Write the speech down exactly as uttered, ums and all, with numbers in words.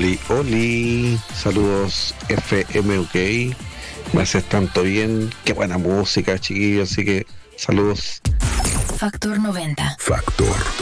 Oli, Oli, saludos F M U K, me haces tanto bien, qué buena música, chiquillos, así que saludos. Factor noventa. Factor